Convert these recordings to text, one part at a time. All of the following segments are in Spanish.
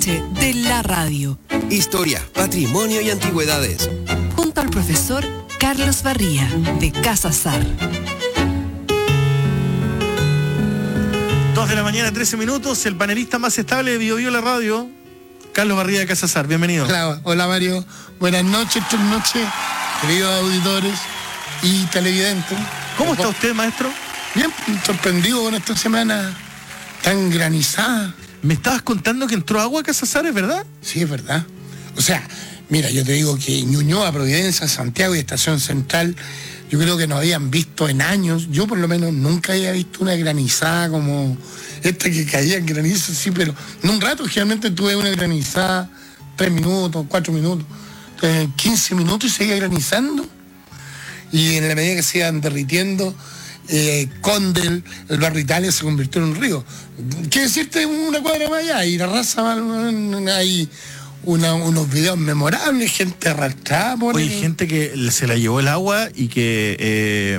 de la radio. Historia, patrimonio y antigüedades. Junto al profesor Carlos Barría, de Casa Sar. 2 de la mañana, 13 minutos. El panelista más estable de Bio Bio la radio, Carlos Barría de Casa Sar. Bienvenido. Hola Mario, buenas noches, queridos auditores y televidentes. ¿Cómo está usted, maestro? Bien, sorprendido con esta semana tan granizada. Me estabas contando que entró agua a Casa Sar, ¿es verdad? Sí, es verdad. O sea, mira, yo te digo que Ñuñoa, Providencia, Santiago y Estación Central, yo creo que no habían visto en años. Yo por lo menos nunca había visto una granizada como esta que caía en granizo, sí, pero en un rato generalmente tuve una granizada, 3 minutos, 4 minutos, 15 minutos y seguía granizando. Y en la medida que se iban derritiendo, Condel, el barrio Italia se convirtió en un río. ¿Qué decirte? Una cuadra más allá y la raza, hay unos videos memorables, gente arrastrada por... Oye, gente que se la llevó el agua y que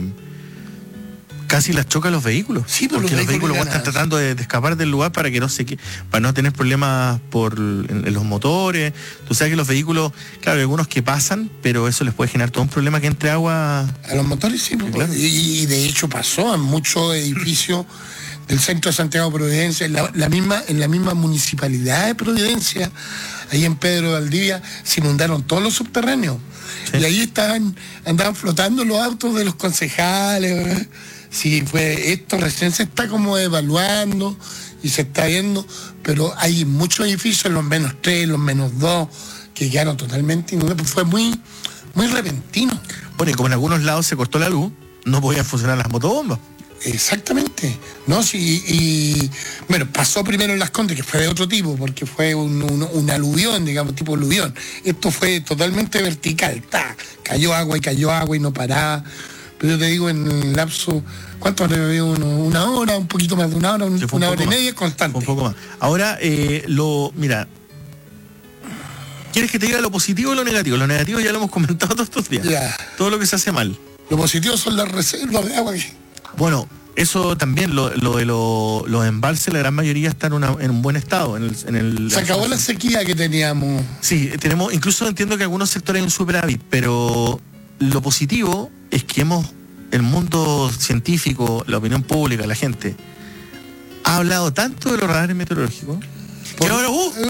casi las choca los vehículos. Sí, porque los vehículos están tratando de escapar del lugar para que para no tener problemas en los motores. Tú sabes que los vehículos, claro, hay algunos que pasan, pero eso les puede generar todo un problema que entre agua a los motores, sí, claro. Y de hecho pasó en muchos edificios del centro de Santiago de Providencia, en la misma municipalidad de Providencia, ahí en Pedro Valdivia, se inundaron todos los subterráneos. Sí. Y ahí andaban flotando los autos de los concejales, ¿verdad? Sí, esto recién se está como evaluando y se está viendo, pero hay muchos edificios, los -3, los -2, que quedaron totalmente inundados. Fue muy, muy repentino. Bueno, y como en algunos lados se cortó la luz, no podían funcionar las motobombas. Exactamente, ¿no? Sí, y bueno, pasó primero en Las Condes, que fue de otro tipo, porque fue un aluvión, digamos, tipo aluvión. Esto fue totalmente vertical, cayó agua y no paraba. Pero yo te digo, en el lapso, ¿cuánto habrá habido? ¿Una hora? ¿Un poquito más de una hora? Una hora y media constante. Un poco más. Ahora, mira, ¿quieres que te diga lo positivo o lo negativo? Lo negativo ya lo hemos comentado todos estos días. Ya. Todo lo que se hace mal. Lo positivo son las reservas de agua. Bueno, eso también, lo de los embalses, la gran mayoría están en un buen estado. Se acabó la sequía que teníamos. Sí, tenemos, incluso entiendo que en algunos sectores hay un superávit, pero lo positivo es que el mundo científico, la opinión pública, la gente, ha hablado tanto de los radares meteorológicos, que ahora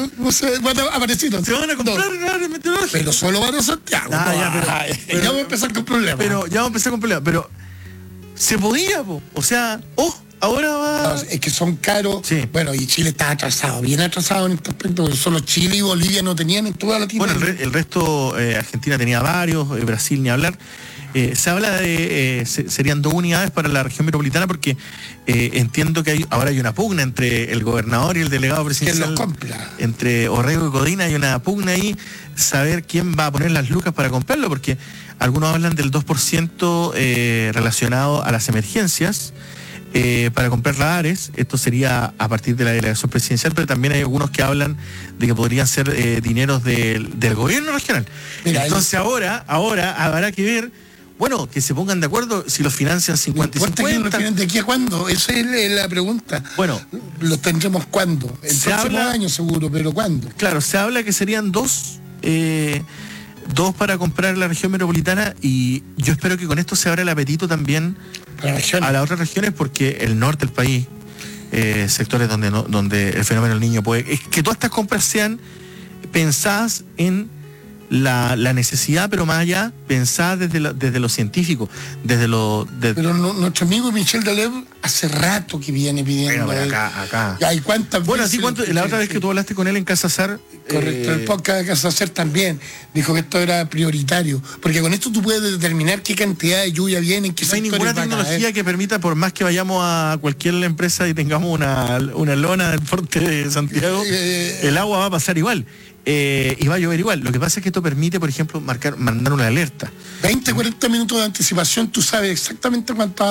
aparecido. Se van a comprar radares meteorológicos. Pero solo van a Santiago. Ya vamos a empezar con problemas. Pero se podía, o sea, ahora va... No, es que son caros. Sí. Bueno, y Chile está atrasado, bien atrasado en este aspecto, porque solo Chile y Bolivia no tenían en toda Latinoamérica. Bueno, el resto, Argentina tenía varios, Brasil ni hablar. Se habla de, serían 2 unidades para la región metropolitana, porque entiendo que ahora hay una pugna entre el gobernador y el delegado presidencial. Que lo compra. Entre Orrego y Codina hay una pugna ahí, saber quién va a poner las lucas para comprarlo, porque algunos hablan del 2% relacionado a las emergencias para comprar radares. Esto sería a partir de la delegación presidencial, pero también hay algunos que hablan de que podrían ser dineros del gobierno regional. Mira, entonces ahora habrá que ver, bueno, que se pongan de acuerdo si los financian 50 y 50. ¿De aquí a cuándo? Esa es la pregunta. Bueno, ¿los tendremos cuándo? El próximo año seguro, pero ¿cuándo? Claro, se habla que serían 2 para comprar la región metropolitana, y yo espero que con esto se abra el apetito también a las otras regiones, porque el norte del país, sectores donde el fenómeno del Niño es que todas estas compras sean pensadas en la necesidad, pero más allá, pensadas desde lo científico, Pero nuestro amigo Michel Deleuze hace rato que viene pidiendo. Bueno, acá. ¿Hay cuántas bueno, veces? Bueno, la otra vez que tú hablaste con él en Casa Sar. Correcto, el podcast de Casa Sar también dijo que esto era prioritario, porque con esto tú puedes determinar qué cantidad de lluvia viene, en qué sectores. No hay ninguna tecnología que permita, por más que vayamos a cualquier empresa y tengamos una lona del porte de Santiago, el agua va a pasar igual. Y va a llover igual. Lo que pasa es que esto permite, por ejemplo, mandar una alerta. 20, 40 minutos de anticipación, tú sabes exactamente cuánto